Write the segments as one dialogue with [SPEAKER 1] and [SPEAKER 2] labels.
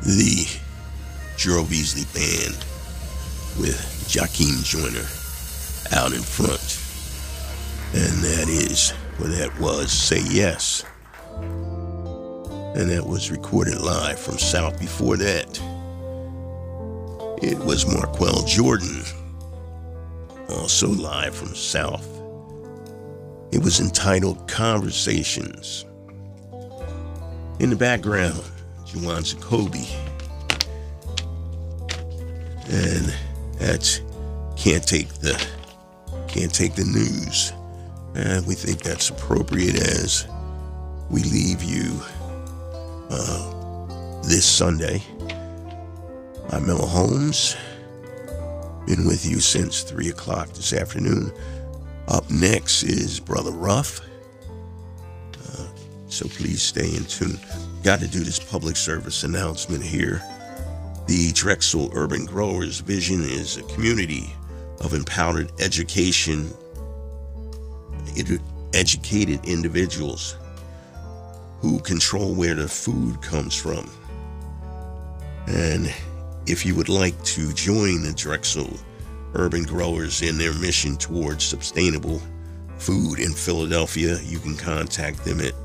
[SPEAKER 1] the Gerald Beasley Band with Jakeem Joyner out in front. And that is, well, that was Say Yes. And that was recorded live from South. Before that, it was Marquel Jordan, also live from South. It was entitled Conversations. In the background, Juwan Jacoby. And that's Can't Take the News. And we think that's appropriate as we leave you this Sunday. I'm Mel Holmes. Been with you since 3 o'clock this afternoon. Up next is Brother Ruff. So please stay in tune. Got to do this public service announcement here. The Drexel Urban Growers vision is a community of empowered educated individuals who control where the food comes from. And if you would like to join the Drexel Urban Growers in their mission towards sustainable food in Philadelphia, you can contact them at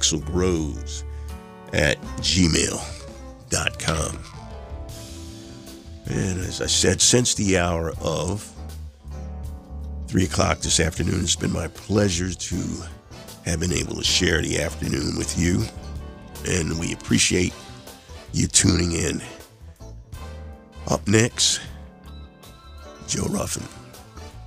[SPEAKER 1] drexelgrows@gmail.com. And as I said, since the hour of 3 o'clock this afternoon, it's been my pleasure to have been able to share the afternoon with you. And we appreciate you tuning in. Up next, Joe Ruffin.